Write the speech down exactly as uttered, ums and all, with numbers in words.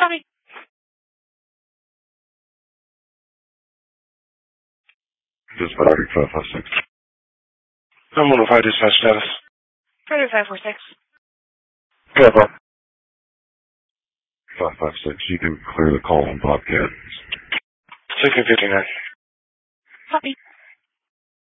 Copy. Dispatch five five six. I'm on the five dispatch status. Predator five four six. Go ahead, Bob. five five six. You can clear the call on Bobcat. sixteen fifty-nine. Copy.